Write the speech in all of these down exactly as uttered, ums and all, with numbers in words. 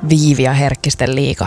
Viivi ja Herkkisten liiga.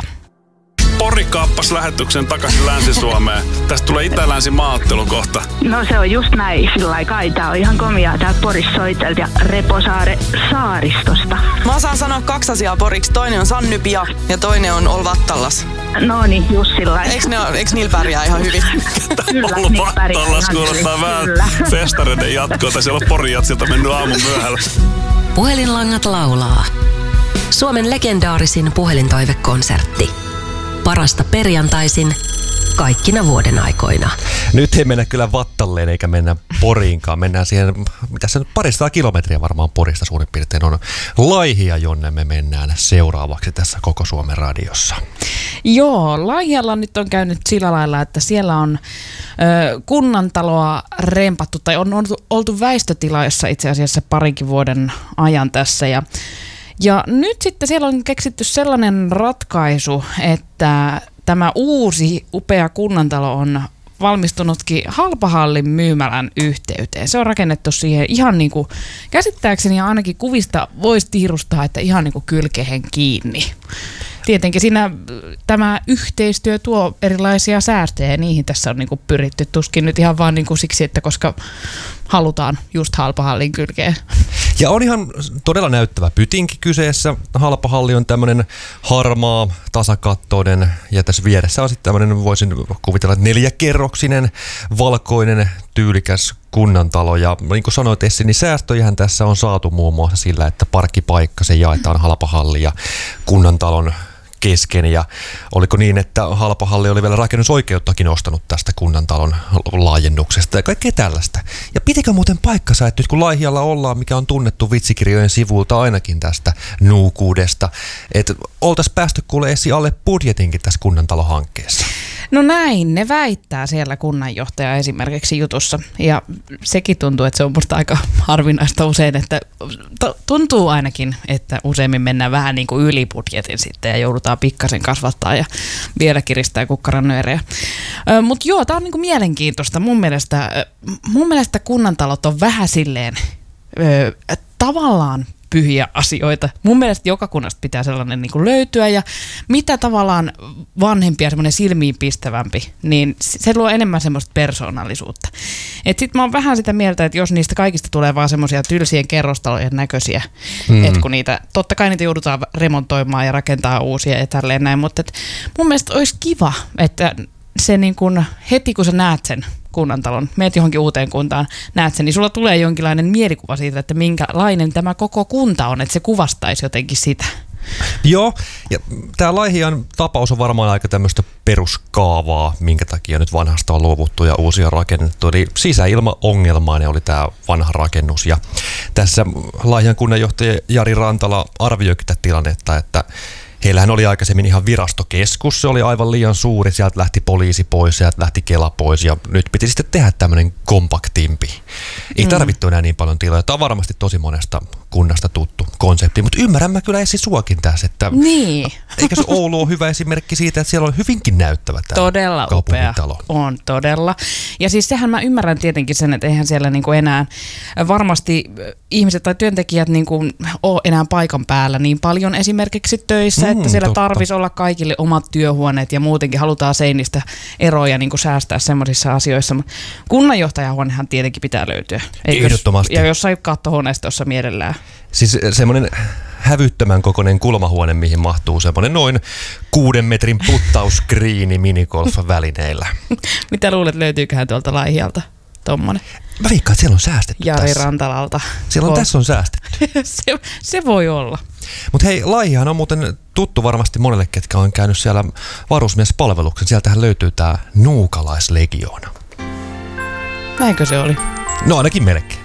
Pori kaappasi lähetyksen takaisin Länsi-Suomeen. Tästä tulee itä-länsi maaottelu kohta. No se on just näin, sillä lailla kai. Tää on ihan komiaa täältä Porissa soitelta ja Reposaare saaristosta. Mä osaan sanoa kaksi asiaa poriksi. Toinen on Sannypia ja toinen on Olvattallas. No niin, just sillä lailla. Eiks, ne, eiks niillä pärjää ihan hyvin? Kyllä, Olvattallas kuulostaa vähän festareiden jatkoa. Siellä on Porin jatsilta mennyt aamun myöhällä. Puhelinlangat laulaa. Suomen legendaarisin puhelintoivekonsertti. Parasta perjantaisin kaikkina vuoden aikoina. Nyt ei mennä kyllä Vattalleen eikä mennä Poriinkaan. Mennään siihen, mitä se nyt parista kilometriä varmaan Porista suurin piirtein on, Laihia, jonne me mennään seuraavaksi tässä Koko Suomen radiossa. Joo, Laihialla nyt on käynyt sillä lailla, että siellä on ö, kunnantaloa rempattu tai on oltu, oltu väistötilassa itse asiassa parinkin vuoden ajan tässä ja Ja nyt sitten siellä on keksitty sellainen ratkaisu, että tämä uusi upea kunnantalo on valmistunutkin Halpahallin myymälän yhteyteen. Se on rakennettu siihen ihan niin kuin käsittääkseni ja ainakin kuvista voisi tiirustaa, että ihan niin kuin kylkeen kiinni. Tietenkin siinä tämä yhteistyö tuo erilaisia säästöjä ja niihin tässä on niin kuin pyritty tuskin nyt ihan vaan niin kuin siksi, että koska halutaan just Halpahallin kylkeen. Ja on ihan todella näyttävä pytinki kyseessä. Halpahalli on tämmöinen harmaa, tasakattoinen ja tässä vieressä on sitten tämmöinen, voisin kuvitella, neljäkerroksinen, valkoinen, tyylikäs kunnantalo. Ja niin kuin sanoit Essi, niin säästöjähän tässä on saatu muun muassa sillä, että parkkipaikka se jaetaan Halpahalli ja kunnantalon kesken. Ja oliko niin, että Halpahalli oli vielä rakennusoikeuttakin ostanut tästä kunnantalon laajennuksesta ja kaikkea tällaista. Ja pitikö muuten paikkansa, että nyt kun Laihialla ollaan, mikä on tunnettu vitsikirjojen sivulta ainakin tästä nuukuudesta, että oltaisiin päästy kuule Essi alle budjetinkin tässä kunnantalohankkeessa? No näin, ne väittää siellä kunnanjohtaja esimerkiksi jutussa. Ja sekin tuntuu, että se on musta aika harvinaista usein, että tuntuu ainakin, että useimmin mennään vähän niin kuin yli budjetin sitten ja joudutaan pikkasen kasvattaa ja vielä kiristää kukkarannyörejä. Mutta joo, tää on niin kuin mielenkiintoista. Mun mielestä, mun mielestä kunnantalot on vähän silleen ö, tavallaan pyhiä asioita. Mun mielestä joka kunnasta pitää sellainen niin kuin löytyä ja mitä tavallaan vanhempi ja semmoinen silmiinpistävämpi, niin se luo enemmän semmoista persoonallisuutta. Et sit mä oon vähän sitä mieltä, että jos niistä kaikista tulee vaan semmoisia tylsien kerrostalojen näköisiä, mm. että kun niitä, totta kai niitä joudutaan remontoimaan ja rakentaa uusia ja tälleen näin, mutta et mun mielestä olisi kiva, että se niin kuin heti kun sä näet sen kunnantalon, meet johonkin uuteen kuntaan, näet sen, niin sulla tulee jonkinlainen mielikuva siitä, että minkälainen tämä koko kunta on, että se kuvastaisi jotenkin sitä. Joo, ja tämä Laihian tapaus on varmaan aika tämmöistä peruskaavaa, minkä takia nyt vanhasta on luovuttu ja uusia rakennettu. Eli sisäilmaongelmainen oli tämä vanha rakennus. Ja tässä Laihian kunnanjohtaja Jari Rantala arvioi tätä tilannetta, että heillähän oli aikaisemmin ihan virastokeskus, se oli aivan liian suuri, sieltä lähti poliisi pois, sieltä lähti Kela pois ja nyt piti sitten tehdä tämmöinen kompaktimpi. Ei tarvittu enää niin paljon tiloja, tämä on varmasti tosi monesta kunnasta tuttu konsepti, mutta ymmärrän mä kyllä Essi suakin tässä, että niin. Eikö se Oulu ole hyvä esimerkki siitä, että siellä on hyvinkin näyttävä tämä todella upea, on todella. Ja siis sehän mä ymmärrän tietenkin sen, että eihän siellä niinku enää varmasti ihmiset tai työntekijät niinku ole enää paikan päällä niin paljon esimerkiksi töissä, että siellä tarvitsisi olla kaikille omat työhuoneet ja muutenkin halutaan seinistä eroja niin kuin säästää semmoisissa asioissa. Kunnanjohtajahuonehan tietenkin pitää löytyä. Ehdottomasti. Ja jossain kattohuoneistossa mielellään. Siis semmoinen hävyttömän kokoinen kulmahuone, mihin mahtuu semmoinen noin kuuden metrin puttauskriini minigolf-välineillä. Mitä luulet, löytyyköhän tuolta Laihialta tommonen? Mä viikkaan, että siellä on säästetty Jari tässä. Rantalalta. Siellä on, on. Tässä on säästetty. se, se voi olla. Mutta hei, Laihihan on muuten tuttu varmasti monelle, ketkä on käynyt siellä varusmiespalveluksen. Sieltähän löytyy tää nuukalaislegioona. Näinkö se oli? No ainakin melkein.